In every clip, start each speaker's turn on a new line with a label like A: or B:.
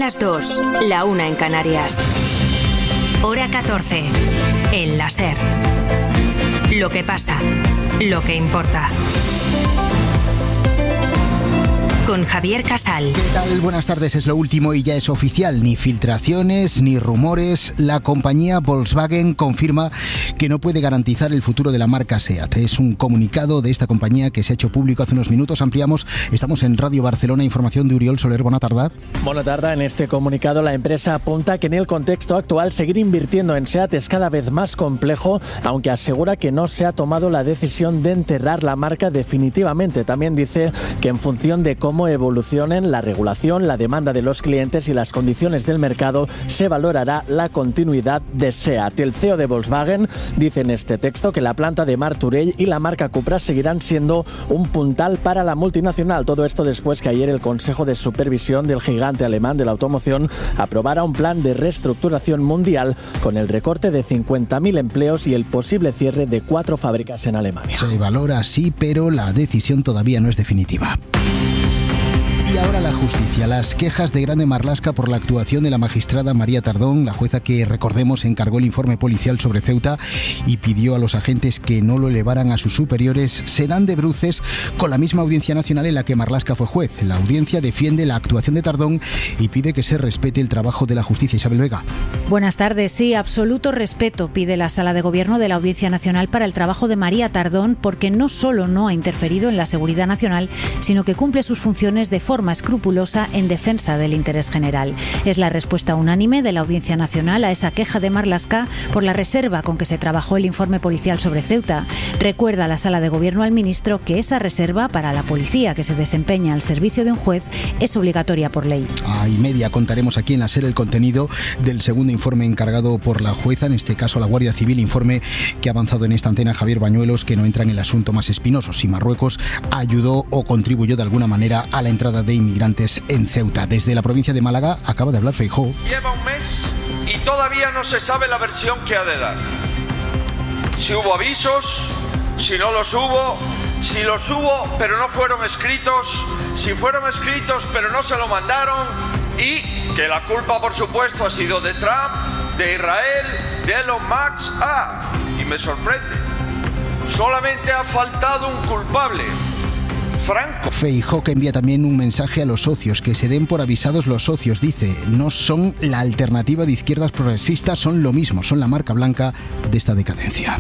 A: las 2, la 1 en Canarias. Hora 14, en la SER. Lo que pasa, lo que importa. Con Javier Casal.
B: ¿Qué tal? Buenas tardes, es lo último y ya es oficial. Ni filtraciones, ni rumores. La compañía Volkswagen confirma que no puede garantizar el futuro de la marca SEAT. Es un comunicado de esta compañía que se ha hecho público hace unos minutos. Ampliamos, estamos en Radio Barcelona. Información de Uriol Soler. Buena tarde.
C: Buena tarde. En este comunicado la empresa apunta que en el contexto actual seguir invirtiendo en SEAT es cada vez más complejo, aunque asegura que no se ha tomado la decisión de enterrar la marca definitivamente. También dice que en función de cómo evolucionen la regulación, la demanda de los clientes y las condiciones del mercado, se valorará la continuidad de SEAT. El CEO de Volkswagen dice en este texto que la planta de Martorell y la marca Cupra seguirán siendo un puntal para la multinacional. Todo esto después que ayer el Consejo de Supervisión del gigante alemán de la automoción aprobara un plan de reestructuración mundial con el recorte de 50.000 empleos y el posible cierre de 4 fábricas en Alemania.
B: Se valora así, pero la decisión todavía no es definitiva. Y ahora la justicia. Las quejas de Grande Marlaska por la actuación de la magistrada María Tardón, la jueza que, recordemos, encargó el informe policial sobre Ceuta y pidió a los agentes que no lo elevaran a sus superiores, se dan de bruces con la misma Audiencia Nacional en la que Marlaska fue juez. La audiencia defiende la actuación de Tardón y pide que se respete el trabajo de la justicia. Isabel Vega.
D: Buenas tardes. Sí, absoluto respeto pide la Sala de Gobierno de la Audiencia Nacional para el trabajo de María Tardón, porque no solo no ha interferido en la seguridad nacional, sino que cumple sus funciones de forma escrupulosa en defensa del interés general. Es la respuesta unánime de la Audiencia Nacional a esa queja de Marlaska por la reserva con que se trabajó el informe policial sobre Ceuta. Recuerda la Sala de Gobierno al ministro que esa reserva para la policía que se desempeña al servicio de un juez es obligatoria por ley.
B: A y media contaremos aquí en la SER el contenido del segundo informe encargado por la jueza, en este caso la Guardia Civil, informe que ha avanzado en esta antena Javier Bañuelos, que no entra en el asunto más espinoso, si Marruecos ayudó o contribuyó de alguna manera a la entrada de inmigrantes en Ceuta. Desde la provincia de Málaga acaba de hablar Feijóo.
E: Lleva un mes y todavía no se sabe la versión que ha de dar. Si hubo avisos, si no los hubo, si los hubo pero no fueron escritos, si fueron escritos pero no se lo mandaron, y que la culpa por supuesto ha sido de Trump, de Israel, de Elon Musk. Y me sorprende, solamente ha faltado un culpable: Franco.
B: Feijóo, que envía también un mensaje a los socios, que se den por avisados los socios. Dice, no son la alternativa de izquierdas progresistas, son lo mismo, son la marca blanca de esta decadencia.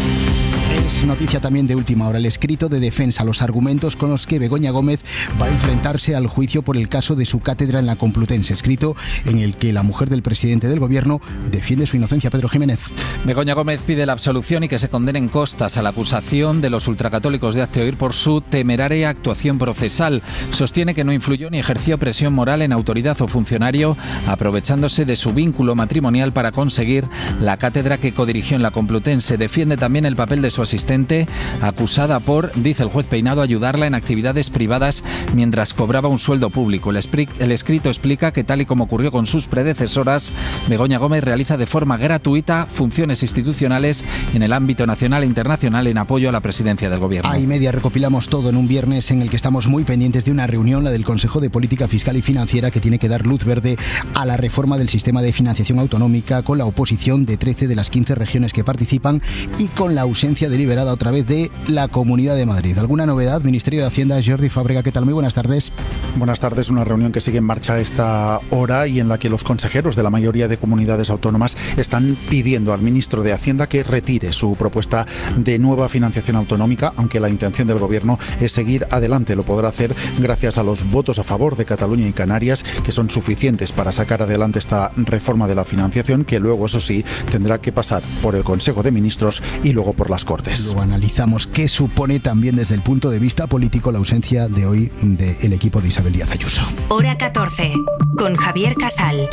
B: Es noticia también de última hora el escrito de defensa, los argumentos con los que Begoña Gómez va a enfrentarse al juicio por el caso de su cátedra en la Complutense, escrito en el que la mujer del presidente del gobierno defiende su inocencia. Pedro Jiménez.
F: Begoña Gómez pide la absolución y que se condenen costas a la acusación de los ultracatólicos de Hazte Oír por su temeraria actuación procesal. Sostiene que no influyó ni ejerció presión moral en autoridad o funcionario, aprovechándose de su vínculo matrimonial para conseguir la cátedra que codirigió en la Complutense. Defiende también el papel de su asistente, acusada por, dice el juez Peinado, ayudarla en actividades privadas mientras cobraba un sueldo público. El escrito explica que, tal y como ocurrió con sus predecesoras, Begoña Gómez realiza de forma gratuita funciones institucionales en el ámbito nacional e internacional en apoyo a la presidencia del gobierno.
B: A y media recopilamos todo en un viernes en el que estamos muy pendientes de una reunión, la del Consejo de Política Fiscal y Financiera, que tiene que dar luz verde a la reforma del sistema de financiación autonómica, con la oposición de 13 de las 15 regiones que participan y con la ausencia deliberada otra vez de la Comunidad de Madrid. ¿Alguna novedad? Ministerio de Hacienda, Jordi Fábrega, ¿qué tal? Muy buenas tardes.
G: Buenas tardes. Una reunión que sigue en marcha a esta hora y en la que los consejeros de la mayoría de comunidades autónomas están pidiendo al ministro de Hacienda que retire su propuesta de nueva financiación autonómica, aunque la intención del gobierno es seguir adelante. Lo podrá hacer gracias a los votos a favor de Cataluña y Canarias, que son suficientes para sacar adelante esta reforma de la financiación, que luego, eso sí, tendrá que pasar por el Consejo de Ministros y luego por las Cortes.
B: Luego analizamos qué supone también desde el punto de vista político la ausencia de hoy del equipo de Isabel Díaz Ayuso.
A: Hora 14, con Javier Casal.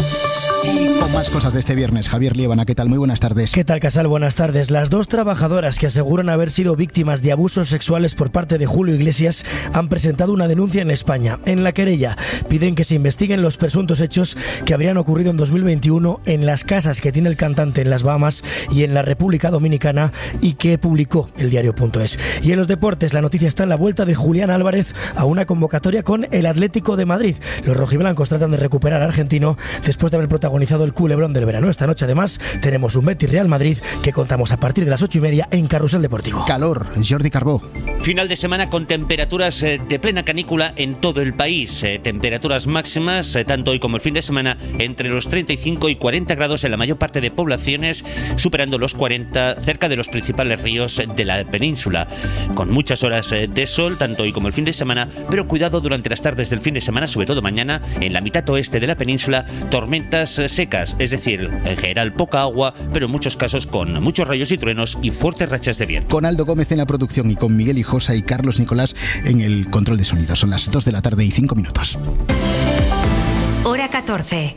B: Y con más cosas de este viernes, Javier Liébana, ¿qué tal? Muy buenas tardes.
H: ¿Qué tal, Casal? Buenas tardes. Las dos trabajadoras que aseguran haber sido víctimas de abusos sexuales por parte de Julio Iglesias han presentado una denuncia en España. En la querella piden que se investiguen los presuntos hechos que habrían ocurrido en 2021 en las casas que tiene el cantante en las Bahamas y en la República Dominicana y que publicó publicó el diario.es. Y en los deportes, la noticia está en la vuelta de Julián Álvarez a una convocatoria con el Atlético de Madrid. Los rojiblancos tratan de recuperar al argentino después de haber protagonizado el culebrón del verano. Esta noche, además, tenemos un Betis Real Madrid que contamos a partir de las 8:30 en Carrusel Deportivo.
B: Calor, Jordi Carbó.
I: Final de semana con temperaturas de plena canícula en todo el país. Temperaturas máximas, tanto hoy como el fin de semana, entre los 35 y 40 grados en la mayor parte de poblaciones, superando los 40 cerca de los principales ríos de la península. Con muchas horas de sol, tanto hoy como el fin de semana, pero cuidado durante las tardes del fin de semana, sobre todo mañana, en la mitad oeste de la península, tormentas secas, es decir, en general poca agua, pero en muchos casos con muchos rayos y truenos y fuertes rachas de viento.
B: Con Aldo Gómez en la producción y con Miguel Hijosa y Carlos Nicolás en el control de sonido. Son las 2 de la tarde y 5 minutos.
A: Hora 14.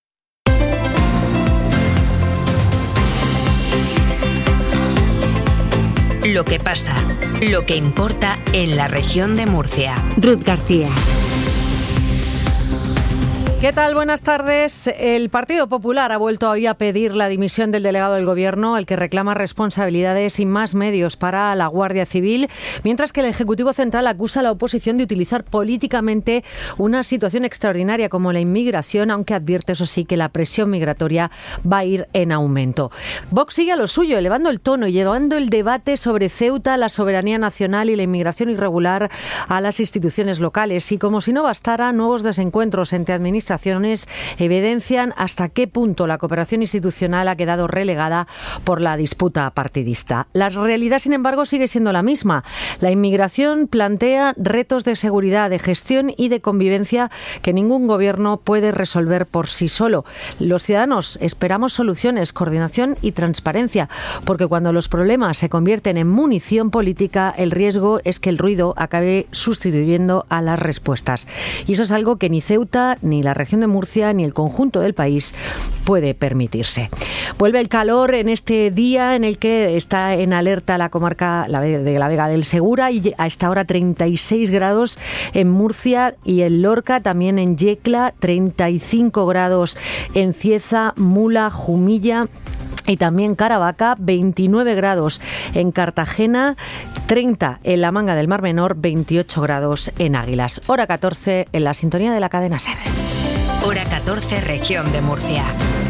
A: Lo que pasa, lo que importa en la región de Murcia.
D: Ruth García.
J: ¿Qué tal? Buenas tardes. El Partido Popular ha vuelto hoy a pedir la dimisión del delegado del Gobierno, el que reclama responsabilidades y más medios para la Guardia Civil, mientras que el Ejecutivo Central acusa a la oposición de utilizar políticamente una situación extraordinaria como la inmigración, aunque advierte, eso sí, que la presión migratoria va a ir en aumento. Vox sigue a lo suyo, elevando el tono y llevando el debate sobre Ceuta, la soberanía nacional y la inmigración irregular a las instituciones locales. Y como si no bastara, nuevos desencuentros entre administraciones evidencian hasta qué punto la cooperación institucional ha quedado relegada por la disputa partidista. La realidad, sin embargo, sigue siendo la misma. La inmigración plantea retos de seguridad, de gestión y de convivencia que ningún gobierno puede resolver por sí solo. Los ciudadanos esperamos soluciones, coordinación y transparencia, porque cuando los problemas se convierten en munición política, el riesgo es que el ruido acabe sustituyendo a las respuestas. Y eso es algo que ni Ceuta, ni la región de Murcia ni el conjunto del país puede permitirse. Vuelve el calor en este día en el que está en alerta la comarca de la Vega del Segura, y a esta hora 36 grados en Murcia y en Lorca, también en Yecla, 35 grados en Cieza, Mula, Jumilla y también Caravaca, 29 grados en Cartagena, 30 en la Manga del Mar Menor, 28 grados en Águilas. Hora 14 en la sintonía de la cadena SER.
A: Hora 14, región de Murcia.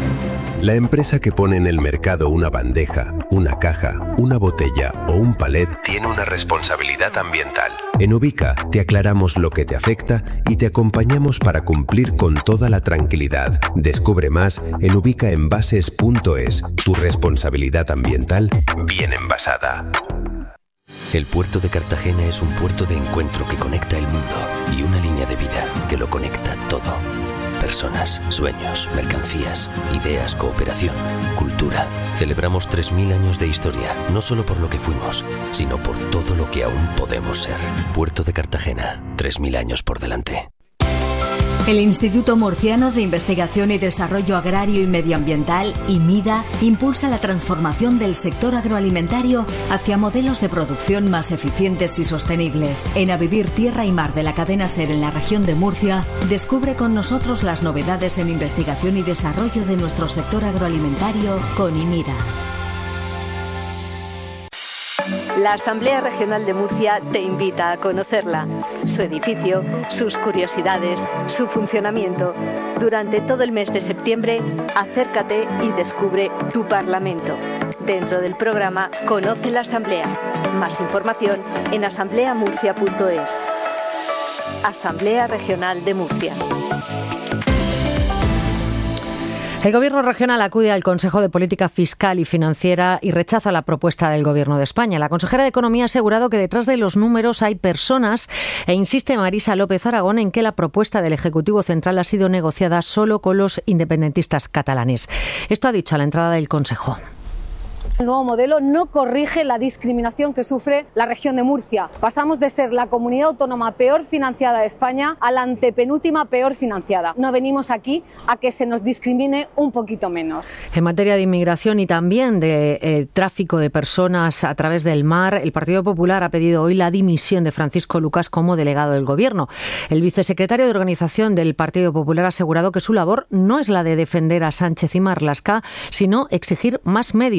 K: La empresa que pone en el mercado una bandeja, una caja, una botella o un palet tiene una responsabilidad ambiental. En Ubica te aclaramos lo que te afecta y te acompañamos para cumplir con toda la tranquilidad. Descubre más en ubicaenvases.es. Tu responsabilidad ambiental bien envasada.
L: El puerto de Cartagena es un puerto de encuentro que conecta el mundo y una línea de vida que lo conecta todo. Personas, sueños, mercancías, ideas, cooperación, cultura. Celebramos 3.000 años de historia, no solo por lo que fuimos, sino por todo lo que aún podemos ser. Puerto de Cartagena, 3.000 años por delante.
M: El Instituto Murciano de Investigación y Desarrollo Agrario y Medioambiental, IMIDA, impulsa la transformación del sector agroalimentario hacia modelos de producción más eficientes y sostenibles. En A Vivir Tierra y Mar de la cadena SER en la región de Murcia, descubre con nosotros las novedades en investigación y desarrollo de nuestro sector agroalimentario con IMIDA.
N: La Asamblea Regional de Murcia te invita a conocerla, su edificio, sus curiosidades, su funcionamiento. Durante todo el mes de septiembre, acércate y descubre tu Parlamento. Dentro del programa Conoce la Asamblea. Más información en asambleamurcia.es. Asamblea Regional de Murcia.
J: El Gobierno regional acude al Consejo de Política Fiscal y Financiera y rechaza la propuesta del Gobierno de España. La consejera de Economía ha asegurado que detrás de los números hay personas e insiste Marisa López Aragón en que la propuesta del Ejecutivo Central ha sido negociada solo con los independentistas catalanes. Esto ha dicho a la entrada del Consejo.
O: El nuevo modelo no corrige la discriminación que sufre la región de Murcia. Pasamos de ser la comunidad autónoma peor financiada de España a la antepenúltima peor financiada. No venimos aquí a que se nos discrimine un poquito menos.
J: En materia de inmigración y también de tráfico de personas a través del mar, el Partido Popular ha pedido hoy la dimisión de Francisco Lucas como delegado del Gobierno. El vicesecretario de Organización del Partido Popular ha asegurado que su labor no es la de defender a Sánchez y Marlaska, sino exigir más medios. Joaquín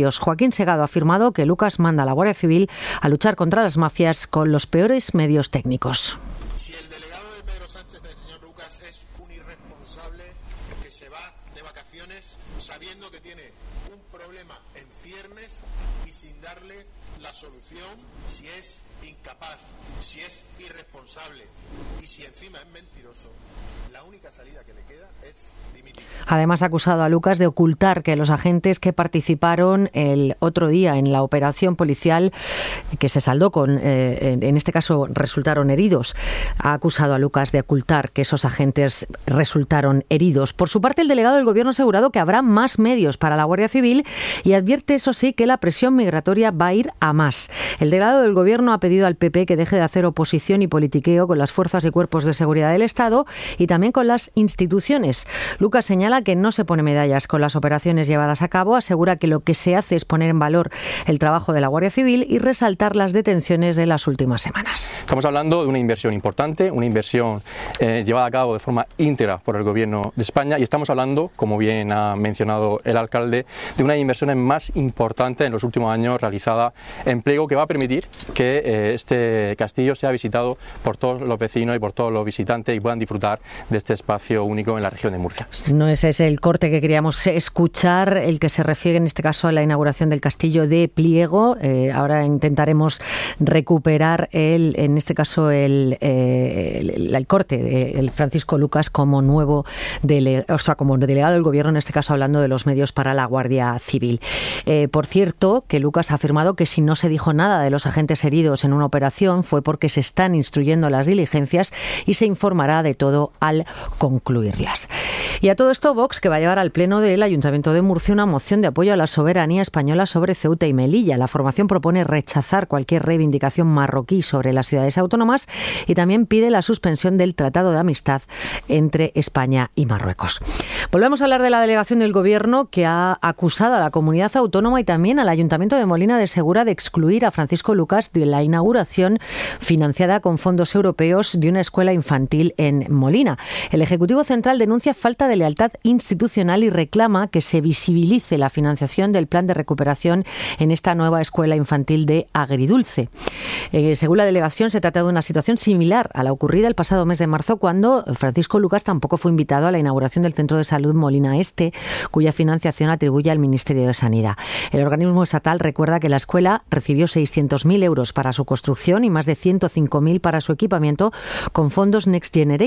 J: Joaquín Segado ha afirmado que Lucas manda a la Guardia Civil a luchar contra las mafias con los peores medios técnicos.
P: Si el delegado de Pedro Sánchez, el señor Lucas, es un irresponsable que se va de vacaciones sabiendo que tiene un problema en ciernes y sin darle la solución, si es incapaz, si es irresponsable y si encima es mentiroso, la única salida que le queda es dimitir.
J: Además, ha acusado a Lucas de ocultar que los agentes que participaron el otro día en la operación policial, que se saldó con, en este caso, resultaron heridos. Ha acusado a Lucas de ocultar que esos agentes resultaron heridos. Por su parte, el delegado del Gobierno ha asegurado que habrá más medios para la Guardia Civil y advierte, eso sí, que la presión migratoria va a ir a más. El delegado del Gobierno ha pedido al PP que deje de hacer oposición y politiqueo con las fuerzas y cuerpos de seguridad del Estado y también con las instituciones. Lucas señala que no se pone medallas con las operaciones llevadas a cabo, asegura que lo que se hace es poner en valor el trabajo de la Guardia Civil y resaltar las detenciones de las últimas semanas.
Q: Estamos hablando de una inversión importante, una inversión llevada a cabo de forma íntegra por el Gobierno de España y estamos hablando, como bien ha mencionado el alcalde, de una inversión más importante en los últimos años realizada en pliego que va a permitir que este castillo sea visitado por todos los vecinos y por todos los visitantes y puedan disfrutar de este espacio único en la región de Murcia.
J: No ese es el corte que queríamos escuchar, el que se refiere en este caso a la inauguración del castillo de Pliego. Ahora intentaremos recuperar en este caso el corte de Francisco Lucas como nuevo como delegado del Gobierno, en este caso hablando de los medios para la Guardia Civil. Por cierto, que Lucas ha afirmado que si no se dijo nada de los agentes heridos en una operación fue porque se están instruyendo las diligencias y se informará de todo al concluirlas. Y a todo esto, Vox, que va a llevar al Pleno del Ayuntamiento de Murcia una moción de apoyo a la soberanía española sobre Ceuta y Melilla. La formación propone rechazar cualquier reivindicación marroquí sobre las ciudades autónomas y también pide la suspensión del Tratado de Amistad entre España y Marruecos. Volvemos a hablar de la delegación del Gobierno que ha acusado a la comunidad autónoma y también al Ayuntamiento de Molina de Segura de excluir a Francisco Lucas de la inauguración financiada con fondos europeos de una escuela infantil en Molina. El Ejecutivo Central denuncia falta de lealtad institucional y reclama que se visibilice la financiación del plan de recuperación en esta nueva escuela infantil de Agridulce. Según la delegación, se trata de una situación similar a la ocurrida el pasado mes de marzo, cuando Francisco Lucas tampoco fue invitado a la inauguración del Centro de Salud Molina Este, cuya financiación atribuye al Ministerio de Sanidad. El organismo estatal recuerda que la escuela recibió 600.000 euros para su construcción y más de 105.000 para su equipamiento con fondos Next Generation.